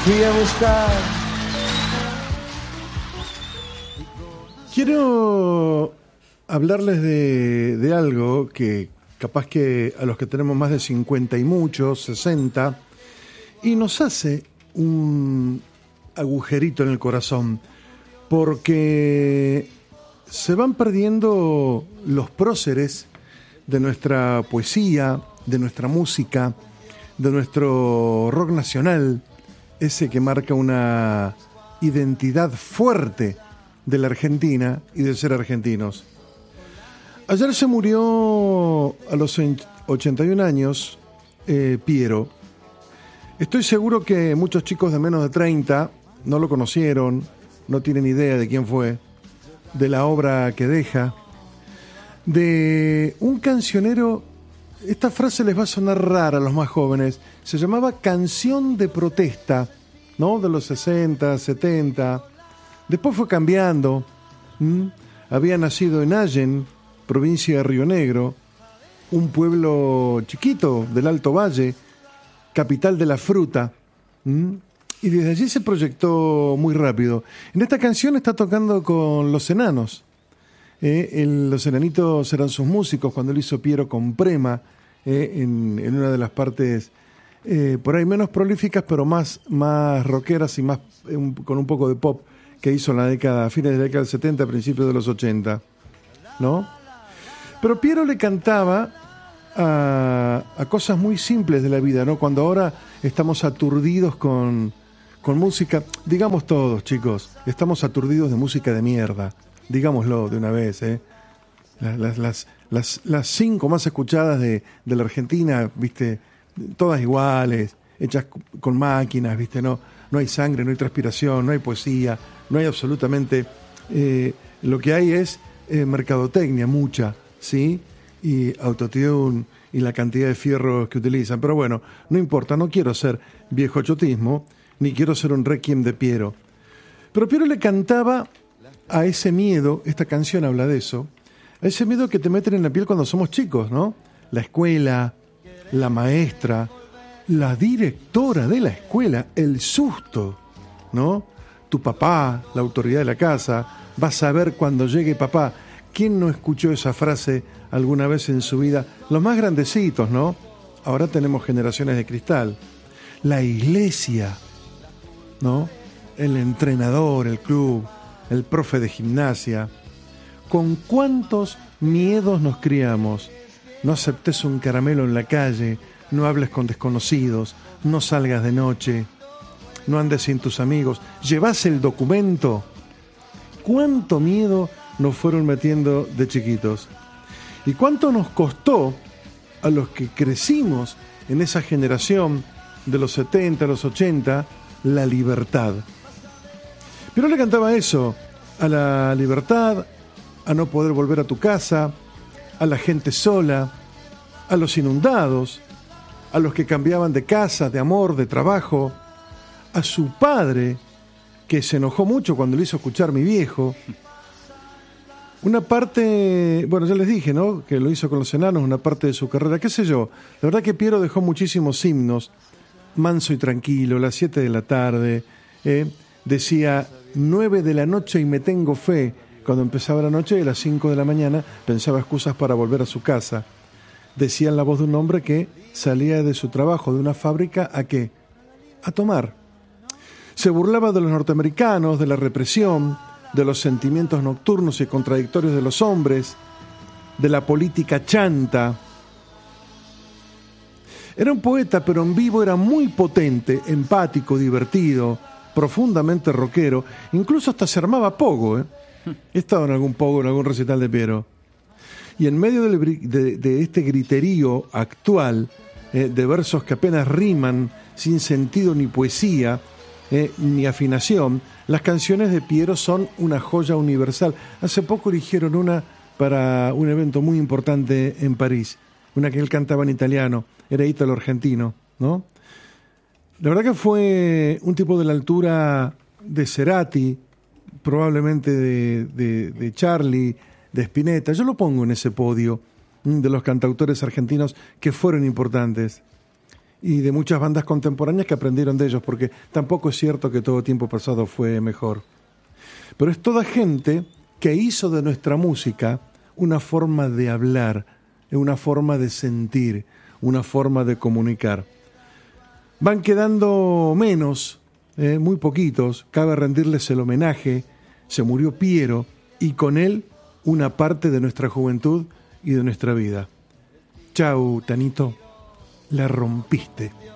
fui a buscar. Quiero hablarles de algo que capaz que a los que tenemos más de 50 y muchos, 60, y nos hace un agujerito en el corazón, porque se van perdiendo los próceres de nuestra poesía, de nuestra música, de nuestro rock nacional, ese que marca una identidad fuerte de la Argentina y de ser argentinos. Ayer se murió a los 81 años Piero. Estoy seguro que muchos chicos de menos de 30 no lo conocieron, no tienen idea de quién fue, de la obra que deja, de un cancionero. Esta frase les va a sonar rara a los más jóvenes. Se llamaba canción de protesta, ¿no? De los 60, 70. Después fue cambiando. Había nacido en Allen, provincia de Río Negro, un pueblo chiquito del Alto Valle, capital de la fruta. Y desde allí se proyectó muy rápido. En esta canción está tocando con Los Enanos. Los Enanitos eran sus músicos cuando él hizo Piero con Prema, en una de las partes por ahí menos prolíficas, pero más rockeras y más con un poco de pop que hizo en la década, fines de la década del 70, principios de los 80, ¿no? Pero Piero le cantaba a cosas muy simples de la vida, ¿no? Cuando ahora estamos aturdidos con música, digamos todos, chicos, estamos aturdidos de música de mierda. Digámoslo de una vez, las 5 más escuchadas de la Argentina, viste, todas iguales, hechas con máquinas, viste, no hay sangre, no hay transpiración, no hay poesía, no hay absolutamente, lo que hay es mercadotecnia, mucha, ¿sí? Y autotune y la cantidad de fierros que utilizan. Pero bueno, no importa, no quiero ser viejo chotismo, ni quiero ser un requiem de Piero. Pero Piero le cantaba a ese miedo, esta canción habla de eso, a ese miedo que te meten en la piel cuando somos chicos, ¿no? La escuela, la maestra, la directora de la escuela, el susto, ¿no? Tu papá, la autoridad de la casa, vas a ver cuando llegue papá. ¿Quién no escuchó esa frase alguna vez en su vida? Los más grandecitos, ¿no? Ahora tenemos generaciones de cristal. La iglesia, ¿no? El entrenador, el club, el profe de gimnasia. ¿Con cuántos miedos nos criamos? No aceptes un caramelo en la calle, no hables con desconocidos, no salgas de noche, no andes sin tus amigos, ¿llevás el documento? ¿Cuánto miedo nos fueron metiendo de chiquitos? ¿Y cuánto nos costó a los que crecimos en esa generación de los 70, los 80, la libertad? Pero le cantaba eso, a la libertad, a no poder volver a tu casa, a la gente sola, a los inundados, a los que cambiaban de casa, de amor, de trabajo, a su padre, que se enojó mucho cuando le hizo escuchar Mi Viejo. Una parte, bueno, ya les dije, ¿no?, que lo hizo con Los Enanos, una parte de su carrera, qué sé yo. La verdad que Piero dejó muchísimos himnos, Manso y Tranquilo, Las 7 de la tarde, decía 9 de la noche y me tengo fe. Cuando empezaba la noche, a las 5 de la mañana, pensaba excusas para volver a su casa. Decía en la voz de un hombre que salía de su trabajo, de una fábrica, ¿a qué? A tomar. Se burlaba de los norteamericanos, de la represión, de los sentimientos nocturnos y contradictorios de los hombres, de la política chanta. Era un poeta, pero en vivo era muy potente, empático, divertido, profundamente rockero, incluso hasta se armaba pogo, He estado en algún pogo, en algún recital de Piero. Y en medio de este griterío actual, de versos que apenas riman, sin sentido ni poesía, ni afinación, las canciones de Piero son una joya universal. Hace poco eligieron una para un evento muy importante en París, una que él cantaba en italiano, era ítalo-argentino, ¿no? La verdad que fue un tipo de la altura de Cerati, probablemente de Charlie, de Spinetta. Yo lo pongo en ese podio de los cantautores argentinos que fueron importantes. y de muchas bandas contemporáneas que aprendieron de ellos, porque tampoco es cierto que todo tiempo pasado fue mejor. Pero es toda gente que hizo de nuestra música una forma de hablar, una forma de sentir, una forma de comunicar. Van quedando menos, muy poquitos, cabe rendirles el homenaje. Se murió Piero y con él una parte de nuestra juventud y de nuestra vida. Chau, Tanito, la rompiste.